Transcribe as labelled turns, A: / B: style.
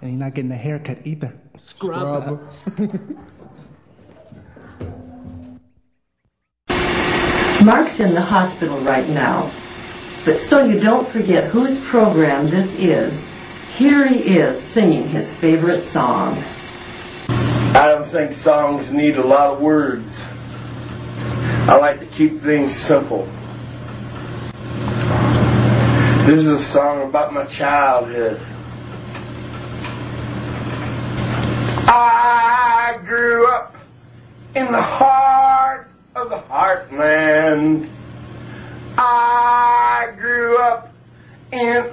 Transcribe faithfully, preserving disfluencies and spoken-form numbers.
A: And you're not getting a haircut either. Scrub.
B: Mark's in the hospital right now. But so you don't forget whose program this is, here he is singing his favorite song.
C: I don't think songs need a lot of words. I like to keep things simple. This is a song about my childhood. I grew up in the heart of the heartland. I grew up in